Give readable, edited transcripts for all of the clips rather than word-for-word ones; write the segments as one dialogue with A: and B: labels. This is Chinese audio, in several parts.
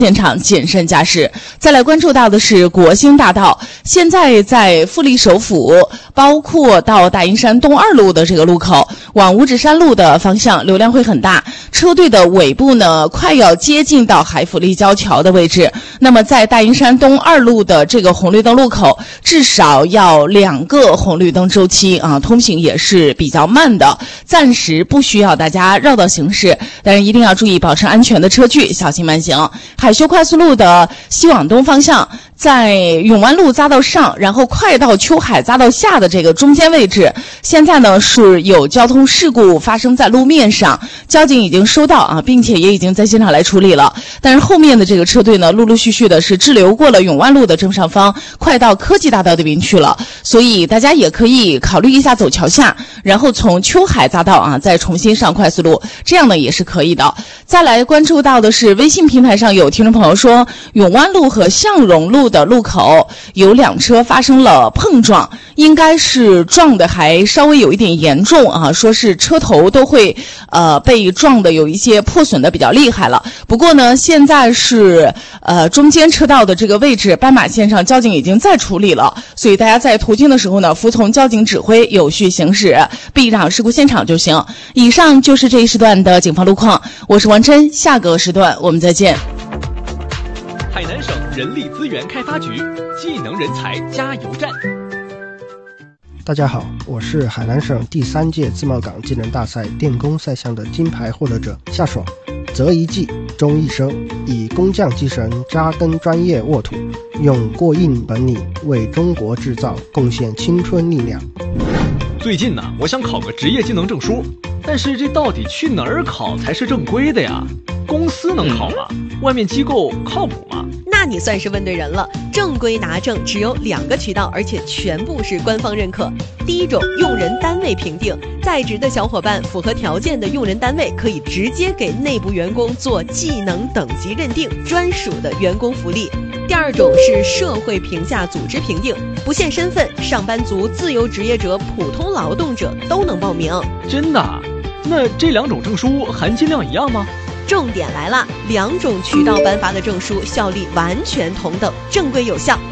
A: 现场谨慎驾驶。再来关注到的是国兴大道，现在在富力首府，包括到大营山东2路的这个路口，往五指山路的方向流量会很大，车队的尾部呢快要接近到海府立交桥的位置。那么在大营山东2路的这个红绿灯路口，至少要2个红绿灯周期啊，通行也是比较慢的，暂时不需要大家绕道行驶，但是一定要注意保持安全的车距，小心慢行。海修快速路的西往东方向，在永湾路匝道上，然后快到秋海匝道下的这个中间位置，现在呢是有交通事故发生在路面上，交警已经收到啊，并且也已经在现场来处理了。但是后面的这个车队呢，陆陆续续的是滞留过了永湾路的正上方，快到科技大道这边去了，所以大家也可以考虑一下走桥下，然后从秋海匝道啊再重新上快速路，这样呢也是可以的。再来关注到的是微信平台上有听众朋友说，永湾路和向荣路的路口有2车发生了碰撞，应该是撞的还稍微有一点严重啊，说是车头都会被撞的有一些破损的比较厉害了。不过呢，现在是中间车道的这个位置，斑马线上交警已经在处理了，所以大家在途经的时候呢，服从交警指挥，有序行驶，避让事故现场就行。以上就是这一时段的警方路况，我是王琛，下个时段我们再见。
B: 海南省人力资源开发局技能人才加油站。
C: 大家好，我是海南省第3届自贸港技能大赛电工赛项的金牌获得者夏爽。择一技，终一生，以工匠精神扎根专业沃土，用过硬本领为中国制造贡献青春力量。
B: 最近呢，我想考个职业技能证书，但是这到底去哪儿考才是正规的呀？公司能考吗？外面机构靠谱吗？
D: 那你算是问对人了。正规拿证只有2个渠道，而且全部是官方认可。第一种，用人单位评定，在职的小伙伴符合条件的用人单位可以直接给内部员工做技能等级认定，专属的员工福利。第二种是社会评价组织评定，不限身份，上班族、自由职业者、普通劳动者都能报名。
B: 真的？那这2种证书含金量一样吗？
D: 重点来了，2种渠道颁发的证书效力完全同等，正规有效。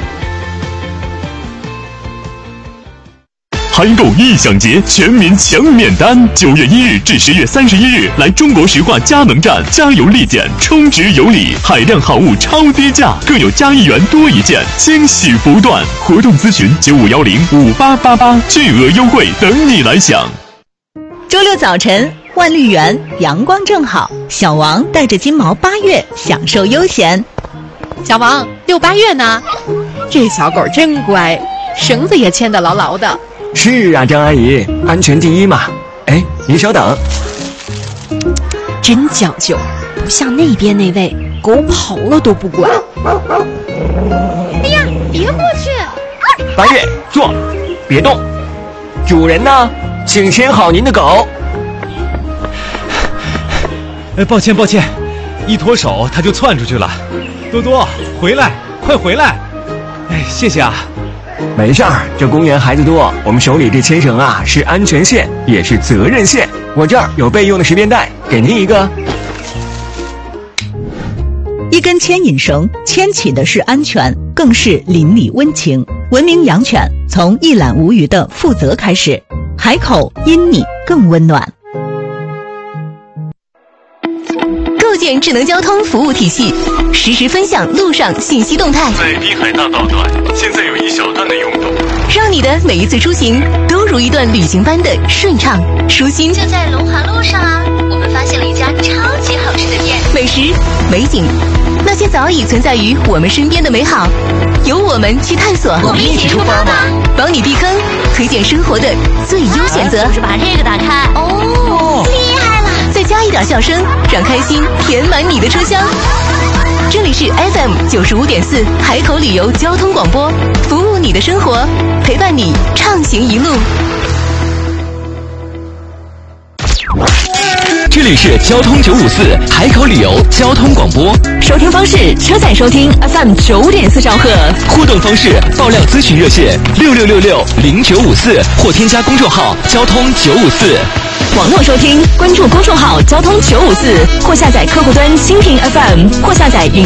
E: 韩购异享节全民抢免单，9月1日至10月31日，来中国石化佳能站加油立减，充值有礼，海量好物超低价，更有加1元多一件，惊喜不断。活动咨询95105888，巨额优惠等你来享。
F: 周六早晨，万绿园阳光正好，小王带着金毛8月享受悠闲。
G: 小王，6、8月呢？这小狗真乖，绳子也牵得牢牢的。
H: 是啊，张阿姨，安全第一嘛。哎，您稍等。
G: 真讲究，不像那边那位，狗跑了都不管。
I: 哎呀，别过去
H: ！8月，坐，别动。主人呢？请牵好您的狗。
J: 抱歉，一脱手它就窜出去了。多多，回来，快回来！哎，谢谢啊。
H: 没事儿，这公园孩子多，我们手里这牵绳啊是安全线，也是责任线。我这儿有备用的10便带，给您一个。
F: 一根牵引绳，牵起的是安全，更是邻里温情。文明养犬，从一览无余的负责开始，海口因你更温暖。
K: 构建智能交通服务体系，实时分享路上信息动态。
E: 在滨海大道段，现在有一小段的拥堵，
K: 让你的每一次出行都如一段旅行般的顺畅舒心。
I: 就在龙华路上啊，我们发现了一家超级好吃的店，
K: 美食、美景，那些早已存在于我们身边的美好，由我们去探索。
I: 我们一起出发吧，
K: 帮你避坑，推荐生活的最优选择。
I: 就是把这个打开，哦，厉害了！
K: 再加一点笑声，让开心填满你的车厢。这里是 FM95.4海口旅游交通广播，服务你的生活，陪伴你畅行一路。
B: 这里是交通954海口旅游交通广播，
K: 收听方式：车载收听 FM9.4兆赫，
B: 互动方式：爆料咨询热线66660954或添加公众号交通954。
K: 网络收听，关注公众号交通954，或下载客户端蜻蜓 FM，或下载云